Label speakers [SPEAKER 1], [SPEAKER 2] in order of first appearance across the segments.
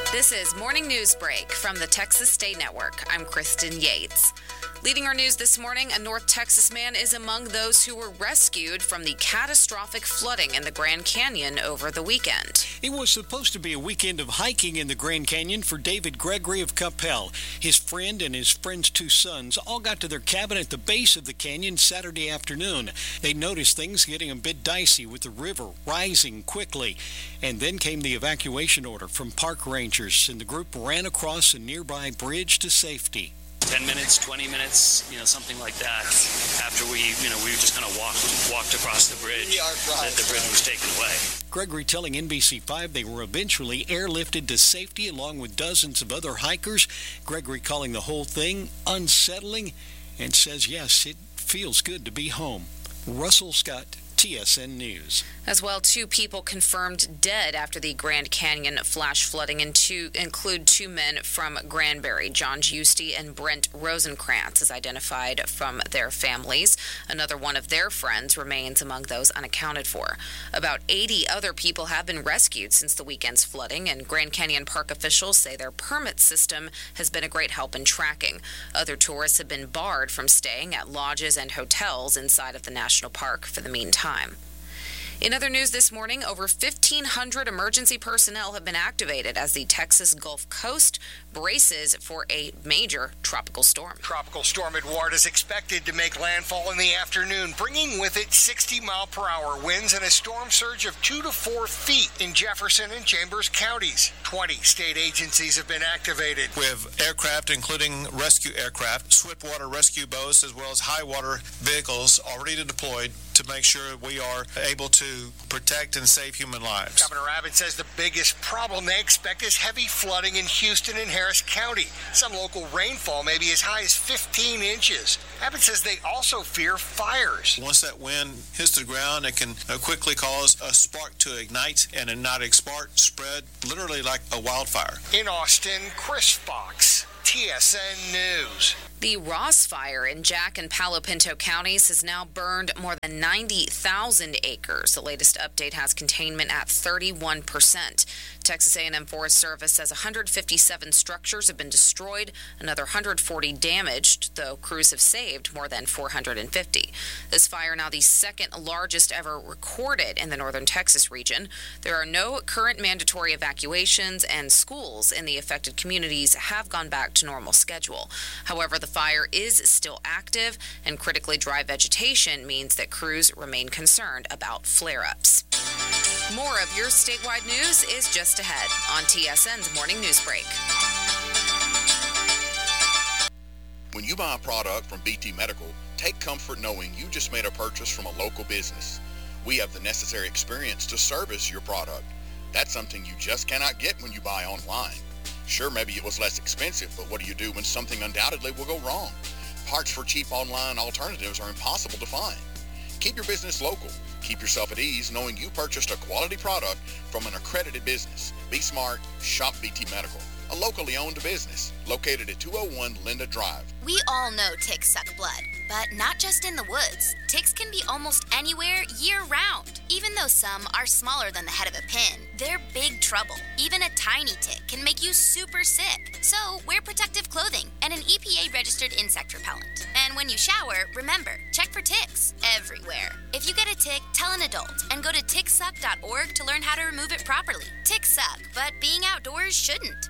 [SPEAKER 1] This is Morning News Break from the Texas State Network. I'm Kristen Yates. Leading our news this morning, a North Texas man is among those who were rescued from the catastrophic flooding in the Grand Canyon over the weekend.
[SPEAKER 2] It was supposed to be a weekend of hiking in the Grand Canyon for David Gregory of Coppell. His friend and his friend's two sons all got to their cabin at the base of the canyon Saturday afternoon. They noticed things getting a bit dicey with the river rising quickly. And then came the evacuation order from park rangers, and the group ran across a nearby bridge to safety.
[SPEAKER 3] 10 minutes, 20 minutes, something like that. After we just kind of walked across the bridge, that the bridge was taken away.
[SPEAKER 2] Gregory telling NBC5 they were eventually airlifted to safety along with dozens of other hikers. Gregory calling the whole thing unsettling and says, yes, it feels good to be home. Russell Scott, TSN News.
[SPEAKER 1] As well, 2 people confirmed dead after the Grand Canyon flash flooding, and include 2 men from Granbury. John Giusti and Brent Rosenkrantz is identified from their families. Another one of their friends remains among those unaccounted for. About 80 other people have been rescued since the weekend's flooding, and Grand Canyon Park officials say their permit system has been a great help in tracking. Other tourists have been barred from staying at lodges and hotels inside of the national park for the meantime. In other news this morning, over 1,500 emergency personnel have been activated as the Texas Gulf Coast braces for a major tropical storm.
[SPEAKER 4] Tropical storm Edouard is expected to make landfall in the afternoon, bringing with it 60-mile-per-hour winds and a storm surge of 2 to 4 feet in Jefferson and Chambers counties. 20 state agencies have been activated.
[SPEAKER 5] We have aircraft, including rescue aircraft, swiftwater rescue boats, as well as high water vehicles already deployed to make sure we are able to protect and save human lives.
[SPEAKER 4] Governor Abbott says the biggest problem they expect is heavy flooding in Houston and Harris County. Some local rainfall may be as high as 15 inches. Abbott says they also fear fires.
[SPEAKER 5] Once that wind hits the ground, it can quickly cause a spark to ignite, and an igniting spark spread literally like a wildfire.
[SPEAKER 4] In Austin, Chris Fox, TSN News.
[SPEAKER 1] The Ross Fire in Jack and Palo Pinto counties has now burned more than 90,000 acres. The latest update has containment at 31%. Texas A&M Forest Service says 157 structures have been destroyed, another 140 damaged, though crews have saved more than 450. This fire now the second largest ever recorded in the northern Texas region. There are no current mandatory evacuations, and schools in the affected communities have gone back to normal schedule. However, the fire is still active, and critically dry vegetation means that crews remain concerned about flare-ups. More of your statewide news is just ahead on TSN's Morning News Break.
[SPEAKER 6] When you buy a product from BT Medical, take comfort knowing you just made a purchase from a local business. We have the necessary experience to service your product. That's something you just cannot get when you buy online. Sure, maybe it was less expensive, but what do you do when something undoubtedly will go wrong? Parts for cheap online alternatives are impossible to find. Keep your business local. Keep yourself at ease knowing you purchased a quality product from an accredited business. Be smart. Shop BT Medical, a locally owned business located at 201 Linda Drive.
[SPEAKER 7] We all know ticks suck blood, but not just in the woods. Ticks can be almost anywhere year-round. Even though some are smaller than the head of a pin, they're big trouble. Even a tiny tick can make you super sick. So wear protective clothing and an EPA-registered insect repellent. And when you shower, remember, check for ticks everywhere. If you get a tick, tell an adult and go to ticksuck.org to learn how to remove it properly. Ticks suck, but being outdoors shouldn't.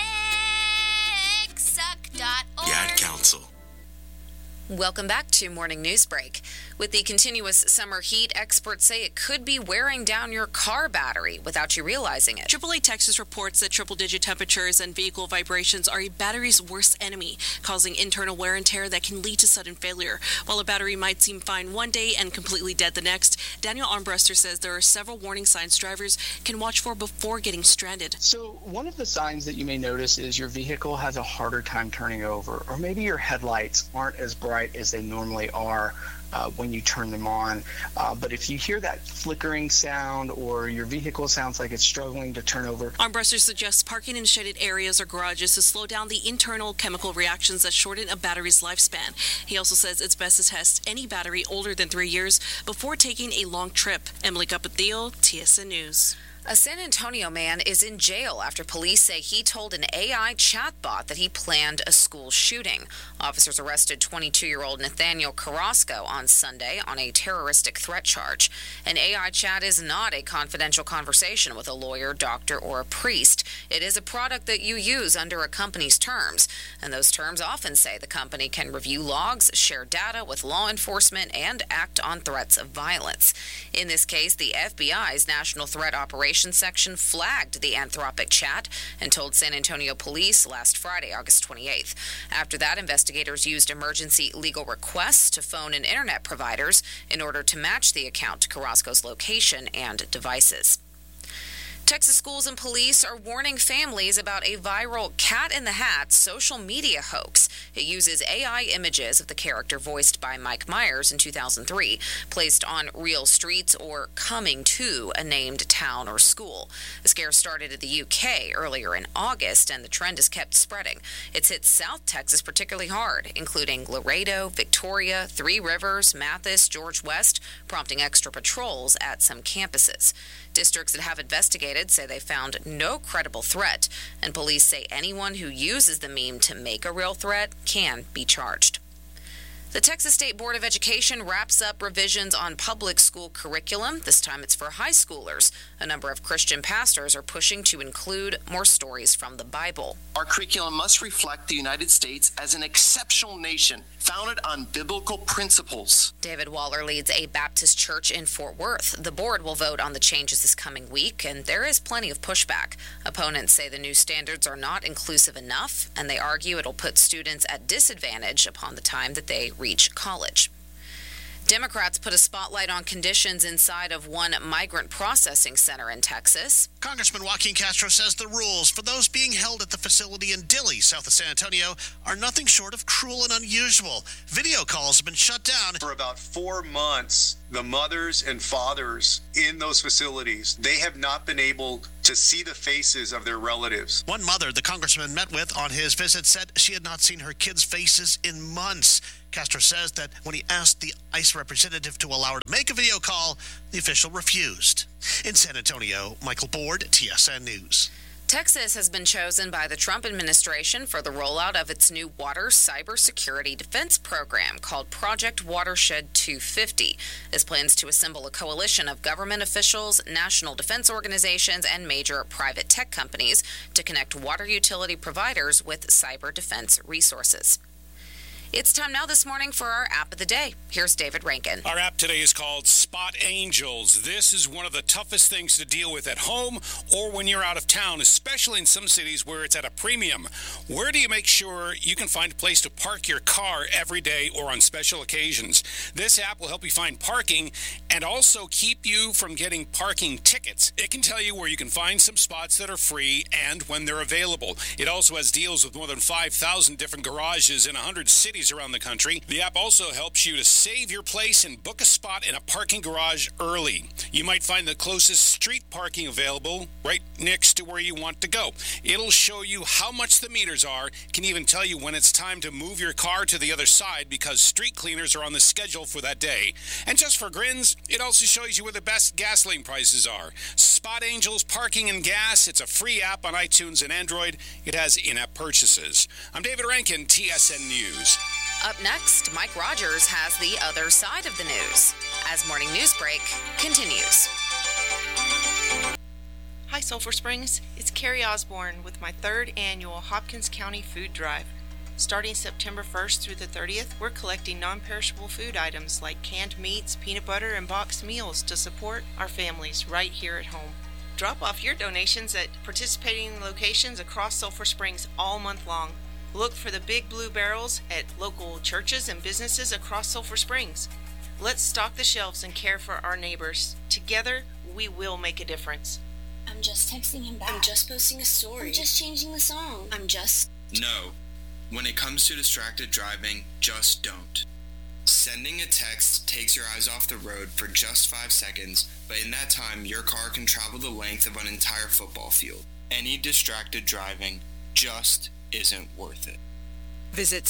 [SPEAKER 7] Ticksuck.org.
[SPEAKER 8] Ad Council.
[SPEAKER 1] Welcome back to Morning News Break. With the continuous summer heat, experts say it could be wearing down your car battery without you realizing it.
[SPEAKER 9] AAA Texas reports that triple-digit temperatures and vehicle vibrations are a battery's worst enemy, causing internal wear and tear that can lead to sudden failure. While a battery might seem fine one day and completely dead the next, Daniel Armbruster says there are several warning signs drivers can watch for before getting stranded.
[SPEAKER 10] So one of the signs that you may notice is your vehicle has a harder time turning over, or maybe your headlights aren't as bright as they normally are when you turn them on. But if you hear that flickering sound or your vehicle sounds like it's struggling to turn over.
[SPEAKER 9] Armbruster suggests parking in shaded areas or garages to slow down the internal chemical reactions that shorten a battery's lifespan. He also says it's best to test any battery older than 3 years before taking a long trip. Emily Capatillo, TSN News.
[SPEAKER 1] A San Antonio man is in jail after police say he told an AI chatbot that he planned a school shooting. Officers arrested 22-year-old Nathaniel Carrasco on Sunday on a terroristic threat charge. An AI chat is not a confidential conversation with a lawyer, doctor, or a priest. It is a product that you use under a company's terms, and those terms often say the company can review logs, share data with law enforcement, and act on threats of violence. In this case, the FBI's National Threat Operations Section flagged the Anthropic chat and told San Antonio police last Friday, August 28th. After that, investigators used emergency legal requests to phone and internet providers in order to match the account to Carrasco's location and devices. Texas schools and police are warning families about a viral Cat in the Hat social media hoax. It uses AI images of the character voiced by Mike Myers in 2003, placed on real streets or coming to a named town or school. The scare started in the UK earlier in August, and the trend has kept spreading. It's hit South Texas particularly hard, including Laredo, Victoria, Three Rivers, Mathis, George West, prompting extra patrols at some campuses. Districts that have investigated say they found no credible threat, and police say anyone who uses the meme to make a real threat can be charged. The Texas State Board of Education wraps up revisions on public school curriculum. This time it's for high schoolers. A number of Christian pastors are pushing to include more stories from the Bible.
[SPEAKER 8] Our curriculum must reflect the United States as an exceptional nation founded on biblical principles.
[SPEAKER 1] David Waller leads a Baptist church in Fort Worth. The board will vote on the changes this coming week, and there is plenty of pushback. Opponents say the new standards are not inclusive enough, and they argue it'll put students at disadvantage upon the time that they reach college. Democrats put a spotlight on conditions inside of one migrant processing center in Texas.
[SPEAKER 11] Congressman Joaquin Castro says the rules for those being held at the facility in Dilley, south of San Antonio, are nothing short of cruel and unusual. Video calls have been shut down.
[SPEAKER 12] For about 4 months, the mothers and fathers in those facilities, they have not been able to see the faces of their relatives.
[SPEAKER 11] One mother the congressman met with on his visit said she had not seen her kids' faces in months. Castro says that when he asked the ICE representative to allow her to make a video call, the official refused. In San Antonio, Michael Board, TSN News.
[SPEAKER 1] Texas has been chosen by the Trump administration for the rollout of its new water cybersecurity defense program called Project Watershed 250. This plans to assemble a coalition of government officials, national defense organizations, and major private tech companies to connect water utility providers with cyber defense resources. It's time now this morning for our app of the day. Here's David Rankin.
[SPEAKER 2] Our app today is called Spot Angels. This is one of the toughest things to deal with at home or when you're out of town, especially in some cities where it's at a premium. Where do you make sure you can find a place to park your car every day or on special occasions? This app will help you find parking and also keep you from getting parking tickets. It can tell you where you can find some spots that are free and when they're available. It also has deals with more than 5,000 different garages in 100 cities around the country. The app also helps you to save your place and book a spot in a parking garage early. You might find the closest street parking available right next to where you want to go. It'll show you how much the meters are, can even tell you when it's time to move your car to the other side because street cleaners are on the schedule for that day. And just for grins, it also shows you where the best gasoline prices are. Spot Angels Parking and Gas. It's a free app on iTunes and Android. It has in-app purchases. I'm David Rankin, TSN News.
[SPEAKER 1] Up next, Mike Rogers has the other side of the news as Morning News Break continues.
[SPEAKER 13] Hi, Sulphur Springs. It's Carrie Osborne with my 3rd annual Hopkins County Food Drive. Starting September 1st through the 30th, we're collecting non-perishable food items like canned meats, peanut butter, and boxed meals to support our families right here at home. Drop off your donations at participating locations across Sulphur Springs all month long. Look for the big blue barrels at local churches and businesses across Sulphur Springs. Let's stock the shelves and care for our neighbors. Together, we will make a difference.
[SPEAKER 14] I'm just texting him back. I'm just posting a story. I'm just changing the song.
[SPEAKER 15] No. When it comes to distracted driving, just don't. Sending a text takes your eyes off the road for just 5 seconds, but in that time, your car can travel the length of an entire football field. Any distracted driving just isn't worth it.
[SPEAKER 16] Visit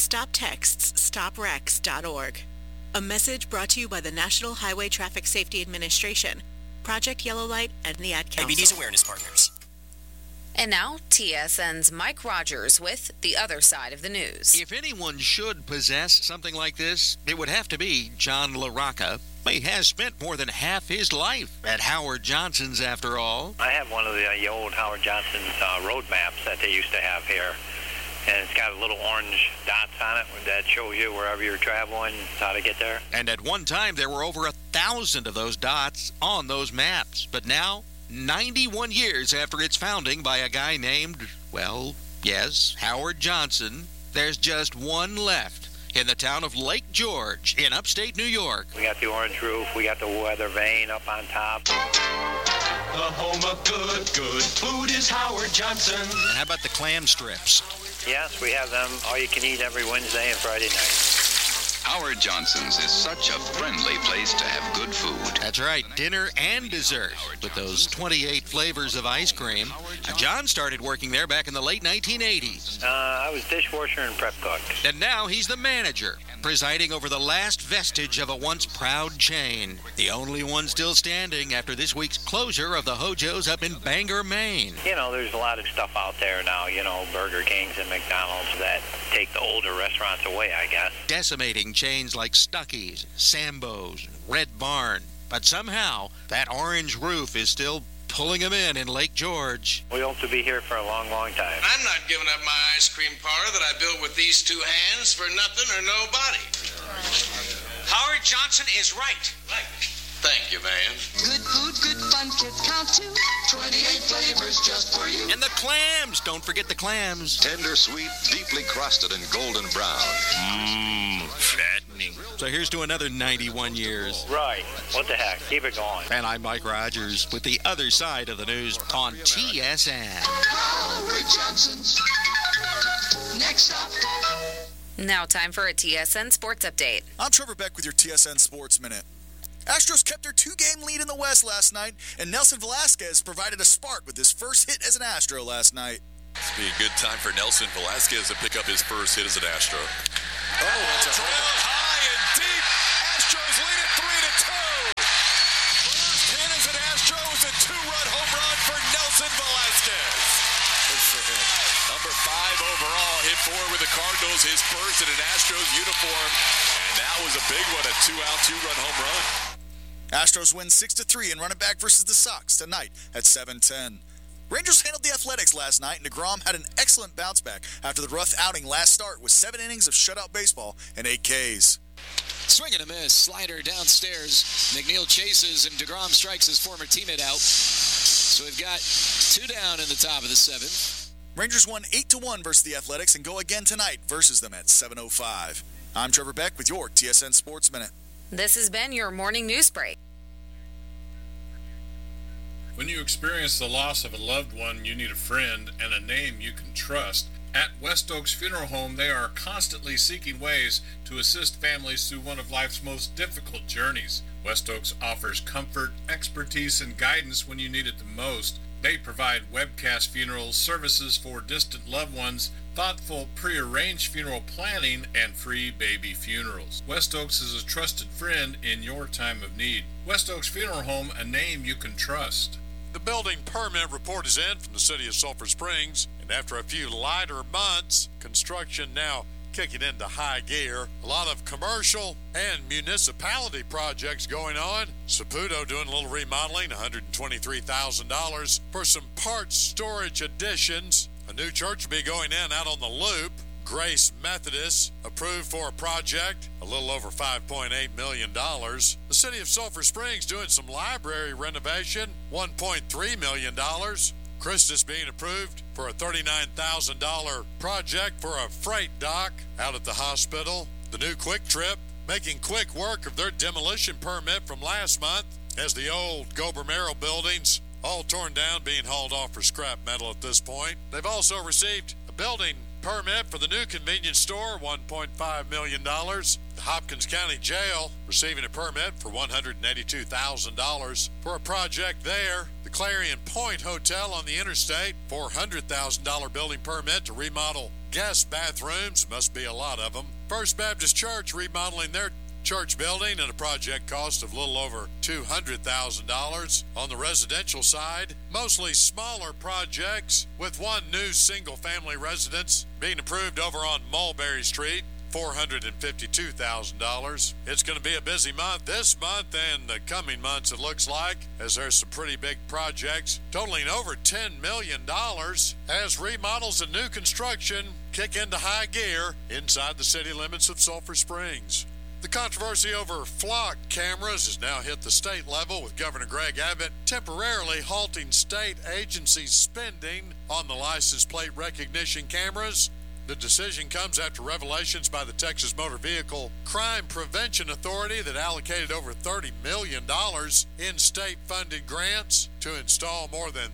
[SPEAKER 16] StopTextsStopWrecks.org. A message brought to you by the National Highway Traffic Safety Administration Project Yellow Light, and the Ad Council.
[SPEAKER 17] ABD's awareness partners.
[SPEAKER 1] And now, TSN's Mike Rogers with the other side of the news.
[SPEAKER 18] If anyone should possess something like this, it would have to be John LaRocca. He has spent more than half his life at Howard Johnson's, after all.
[SPEAKER 19] I have one of the old Howard Johnson's road maps that they used to have here. And it's got little orange dots on it that shows you wherever you're traveling, how to get there.
[SPEAKER 18] And at one time, there were over 1,000 of those dots on those maps. But now, 91 years after its founding by a guy named, well, yes, Howard Johnson, there's just one left in the town of Lake George in upstate New York.
[SPEAKER 19] We got the orange roof, we got the weather vane up on top.
[SPEAKER 20] The home of good food is Howard Johnson.
[SPEAKER 18] And how about the clam strips?
[SPEAKER 19] Yes, we have them all you can eat every Wednesday and Friday night.
[SPEAKER 21] Howard Johnson's is such a friendly place to have good food.
[SPEAKER 18] That's right, dinner and dessert with those 28 flavors of ice cream. John started working there back in the late 1980s.
[SPEAKER 19] I was dishwasher and prep cook.
[SPEAKER 18] And now he's the manager, presiding over the last vestige of a once proud chain. The only one still standing after this week's closure of the Hojo's up in Bangor, Maine.
[SPEAKER 19] You know, there's a lot of stuff out there now, Burger Kings and McDonald's that take the older restaurants away, I guess.
[SPEAKER 18] Decimating chains like Stuckey's, Sambo's, Red Barn. But somehow, that orange roof is still pulling them in Lake George.
[SPEAKER 19] We hope to be here for a long, long time.
[SPEAKER 22] I'm not giving up my ice cream parlor that I built with these two hands for nothing or nobody.
[SPEAKER 20] Howard Johnson is right.
[SPEAKER 22] Thank you, man.
[SPEAKER 20] Good food, good fun, kids count too. 28 flavors just for you.
[SPEAKER 18] And the clams! Don't forget the clams.
[SPEAKER 23] Tender, sweet, deeply crusted and golden brown.
[SPEAKER 18] Fattening. So here's to another 91 years.
[SPEAKER 19] Right. What the heck? Keep it going.
[SPEAKER 18] And I'm Mike Rogers with the other side of the news on TSN.
[SPEAKER 20] Howard Johnson's. Next up.
[SPEAKER 1] Now time for a TSN Sports Update.
[SPEAKER 24] I'm Trevor Beck with your TSN Sports Minute. Astros kept their two-game lead in the West last night, and Nelson Velasquez provided a spark with his first hit as an Astro last night.
[SPEAKER 25] It's be a good time for Nelson Velasquez to pick up his first hit as an Astro.
[SPEAKER 24] Oh, that's a
[SPEAKER 25] home high and deep. Astros lead it 3-2. First hit as an Astro is a two-run home run for Nelson Velasquez. Good for him. Number 5 overall, hit 4 with the Cardinals, his first in an Astros uniform. And that was a big one, a 2-out, 2-run home run.
[SPEAKER 24] Astros win 6-3 and run it back versus the Sox tonight at 7:10. Rangers handled the Athletics last night, and DeGrom had an excellent bounce back after the rough outing last start with 7 innings of shutout baseball and 8 Ks.
[SPEAKER 26] Swing and a miss, slider downstairs. McNeil chases, and DeGrom strikes his former teammate out. So we've got 2 down in the top of the 7th.
[SPEAKER 24] Rangers won 8-1 versus the Athletics and go again tonight versus them at 7:05. I'm Trevor Beck with your TSN Sports Minute.
[SPEAKER 1] This has been your morning news break.
[SPEAKER 27] When you experience the loss of a loved one, you need a friend and a name you can trust. At West Oaks Funeral Home, they are constantly seeking ways to assist families through one of life's most difficult journeys. West Oaks offers comfort, expertise, and guidance when you need it the most. They provide webcast funerals, services for distant loved ones, thoughtful pre-arranged funeral planning, and free baby funerals. West Oaks is a trusted friend in your time of need. West Oaks Funeral Home, a name you can trust.
[SPEAKER 28] The building permit report is in from the city of Sulphur Springs, and after a few lighter months, construction now kicking into high gear. A lot of commercial and municipality projects going on. Saputo doing a little remodeling, $123,000 for some parts storage additions. A new church will be going in out on the Loop. Grace Methodist approved for a project, a little over $5.8 million. The city of Sulphur Springs doing some library renovation, $1.3 million. Christus being approved for a $39,000 project for a freight dock out at the hospital. The new Quick Trip making quick work of their demolition permit from last month as the old Gobermero buildings all torn down, being hauled off for scrap metal at this point. They've also received a building permit for the new convenience store, $1.5 million. The Hopkins County Jail receiving a permit for $182,000 for a project there. The Clarion Point Hotel on the interstate, $400,000 building permit to remodel guest bathrooms. Must be a lot of them. First Baptist Church remodeling their church building at a project cost of a little over $200,000. On the residential side, mostly smaller projects with one new single-family residence being approved over on Mulberry Street. $452,000. It's going to be a busy month this month and the coming months, it looks like, as there's some pretty big projects totaling over $10 million as remodels and new construction kick into high gear inside the city limits of Sulphur Springs. The controversy over flock cameras has now hit the state level, with Governor Greg Abbott temporarily halting state agency spending on the license plate recognition cameras. The decision comes after revelations by the Texas Motor Vehicle Crime Prevention Authority that allocated over $30 million in state-funded grants to install more than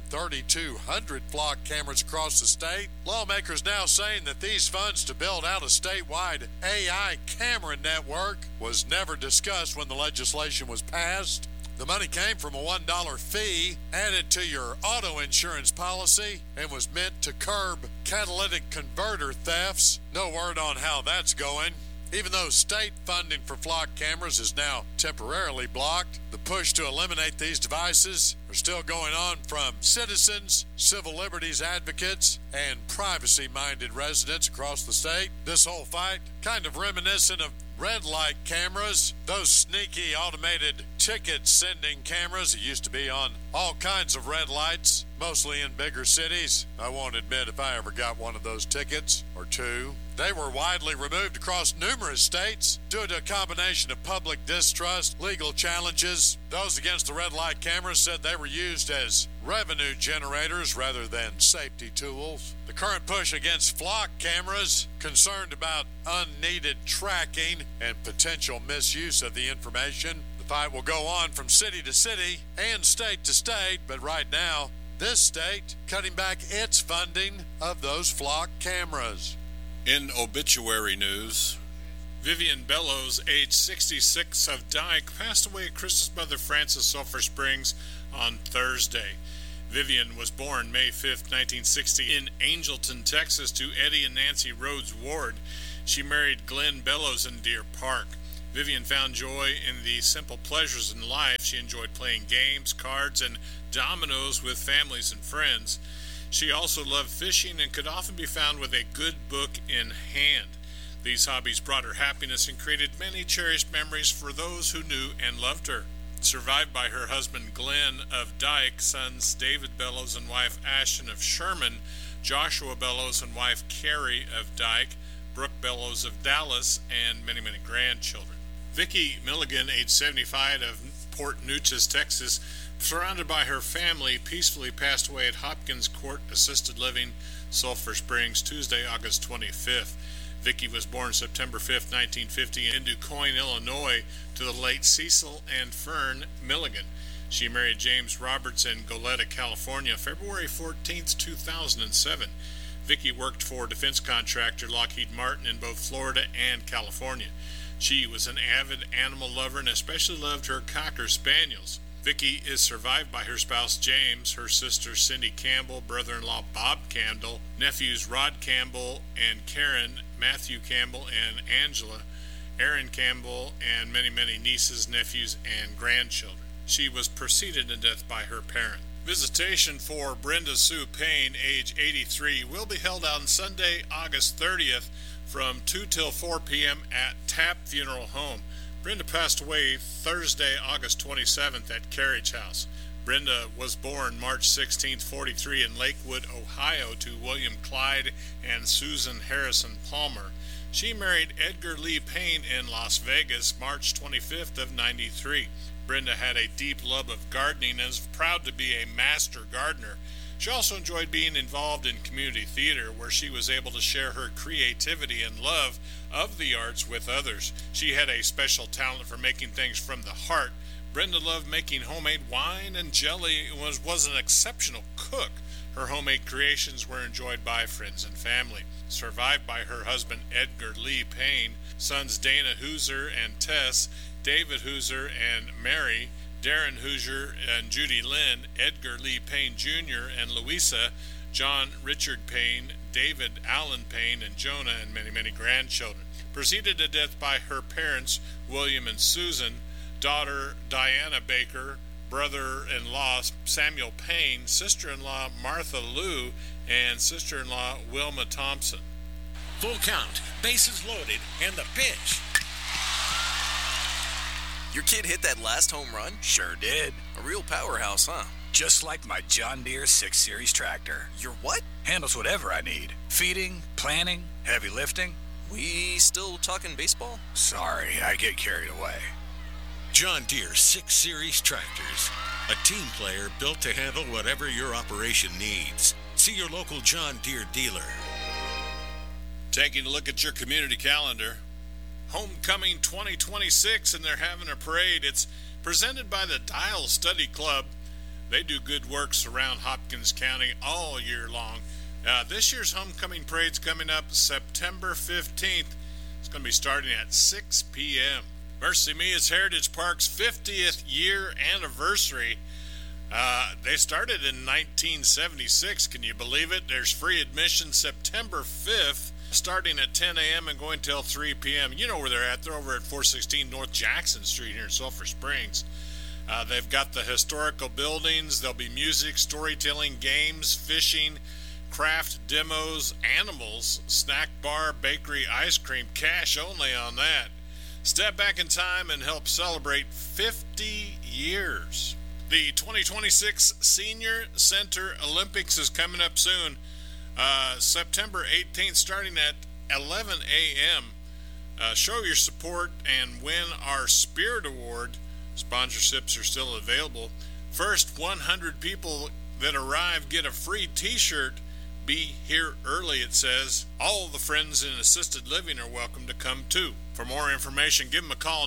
[SPEAKER 28] 3,200 flock cameras across the state. Lawmakers now saying that these funds to build out a statewide AI camera network was never discussed when the legislation was passed. The money came from a $1 fee added to your auto insurance policy and was meant to curb catalytic converter thefts. No word on how that's going. Even though state funding for flock cameras is now temporarily blocked, the push to eliminate these devices are still going on from citizens, civil liberties advocates, and privacy-minded residents across the state. This whole fight kind of reminiscent of red light cameras, those sneaky automated ticket sending cameras that used to be on all kinds of red lights, mostly in bigger cities. I won't admit if I ever got one of those tickets or two. They were widely removed across numerous states due to a combination of public distrust, legal challenges. Those against the red light cameras said they were used as revenue generators rather than safety tools. The current push against flock cameras, concerned about unneeded tracking and potential misuse of the information. The fight will go on from city to city and state to state, but right now, this state cutting back its funding of those flock cameras.
[SPEAKER 27] In obituary news, Vivian Bellows, age 66, of Dyke, passed away at Chris's mother Frances, Sulphur Springs, on Thursday. Vivian was born May 5, 1960, in Angelton, Texas, to Eddie and Nancy Rhodes Ward. She married Glenn Bellows in Deer Park. Vivian found joy in the simple pleasures in life. She enjoyed playing games, cards, and dominoes with families and friends. She also loved fishing and could often be found with a good book in hand. These hobbies brought her happiness and created many cherished memories for those who knew and loved her. Survived by her husband Glenn of Dyke, sons David Bellows and wife Ashton of Sherman, Joshua Bellows and wife Carrie of Dyke, Brooke Bellows of Dallas, and many, many grandchildren. Vicki Milligan, age 75, of Port Neches, Texas, surrounded by her family, peacefully passed away at Hopkins Court Assisted Living, Sulphur Springs, Tuesday, August 25th. Vicki was born September 5, 1950, in DuQuoin, Illinois, to the late Cecil and Fern Milligan. She married James Roberts in Goleta, California, February 14, 2007. Vicki worked for defense contractor Lockheed Martin in both Florida and California. She was an avid animal lover and especially loved her Cocker Spaniels. Vicki is survived by her spouse James, her sister Cindy Campbell, brother-in-law Bob Campbell, nephews Rod Campbell and Karen, Matthew Campbell and Angela, Aaron Campbell, and many, many nieces, nephews, and grandchildren. She was preceded in death by her parent. Visitation for Brenda Sue Payne, age 83, will be held on Sunday, August 30th from 2 till 4 p.m. at Tapp Funeral Home. Brenda passed away Thursday, August 27th at Carriage House. Brenda was born March 16, 43 in Lakewood, Ohio, to William Clyde and Susan Harrison Palmer. She married Edgar Lee Payne in Las Vegas March 25th of 93. Brenda had a deep love of gardening and is proud to be a master gardener. She also enjoyed being involved in community theater, where she was able to share her creativity and love of the arts with others. She had a special talent for making things from the heart. Brenda loved making homemade wine and jelly and was an exceptional cook. Her homemade creations were enjoyed by friends and family. Survived by her husband Edgar Lee Payne, sons Dana Hooser and Tess, David Hooser and Mary, Darren Hoosier and Judy Lynn, Edgar Lee Payne Jr. and Louisa, John Richard Payne, David Allen Payne, and Jonah, and many, many grandchildren. preceded to death by her parents, William and Susan, daughter Diana Baker, brother-in-law Samuel Payne, sister-in-law Martha Lou, and sister-in-law Wilma Thompson.
[SPEAKER 3] Full count, bases loaded, and the pitch.
[SPEAKER 4] Your kid hit that last home run?
[SPEAKER 5] Sure did.
[SPEAKER 4] A real powerhouse, huh?
[SPEAKER 5] Just like my John Deere 6 Series tractor.
[SPEAKER 4] Your what?
[SPEAKER 5] Handles whatever I need. Feeding, planting, heavy lifting.
[SPEAKER 4] We still talking baseball?
[SPEAKER 5] Sorry, I get carried away.
[SPEAKER 3] John Deere 6 Series tractors. A team player built to handle whatever your operation needs. See your local John Deere dealer.
[SPEAKER 27] Taking a look at your community calendar. Homecoming 2026, and they're having a parade. It's presented by the Dial Study Club. They do good works around Hopkins County all year long. This year's homecoming parade's coming up September 15th. It's going to be starting at 6 p.m. Mercy Me, it's Heritage Park's 50th year anniversary. They started in 1976. Can you believe it? There's free admission September 5th, starting at 10 a.m. and going till 3 p.m. You know where they're at. They're over at 416 North Jackson Street here in Sulphur Springs. They've got the historical buildings. There'll be music, storytelling, games, fishing, craft demos, animals, snack bar, bakery, ice cream, cash only on that. Step back in time and help celebrate 50 years. The 2026 Senior Center Olympics is coming up soon. September 18th, starting at 11 a.m. Show your support and win our Spirit Award. Sponsorships are still available. First 100 people that arrive get a free t-shirt. Be here early, it says. All the friends in assisted living are welcome to come too. For more information, give them a call,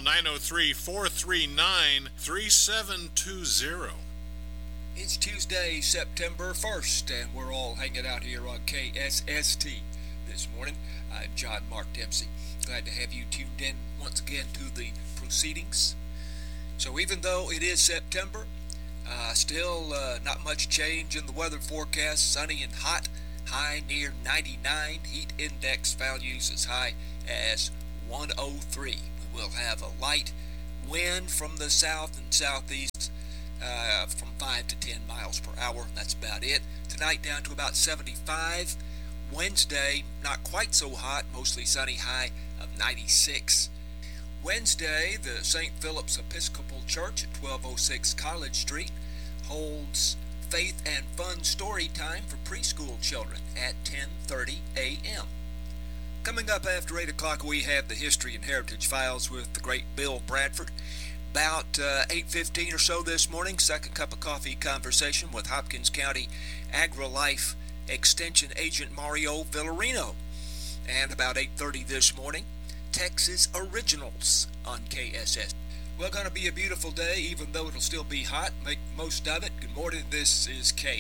[SPEAKER 27] 903-439-3720.
[SPEAKER 6] It's Tuesday, September 1st, and we're all hanging out here on KSST this morning. I'm John Mark Dempsey. Glad to have you tuned in once again to the proceedings. So even though it is September, still not much change in the weather forecast. Sunny and hot, high near 99. Heat index values as high as 103. We will have a light wind from the south and southeast from 5 to 10 miles per hour. That's about it. Tonight down to about 75. Wednesday, not quite so hot, mostly sunny, high of 96. Wednesday, the St. Philip's Episcopal Church at 1206 College Street holds Faith and Fun Story Time for preschool children at 10:30 a.m. Coming up after 8 o'clock, we have the History and Heritage Files with the great Bill Bradford. About 8:15 or so this morning, second cup of coffee conversation with Hopkins County AgriLife Extension Agent Mario Villarino. And about 8:30 this morning, Texas Originals on KSS. Well, going to be a beautiful day, even though it'll still be hot. Make most of it. Good morning. This is KSS.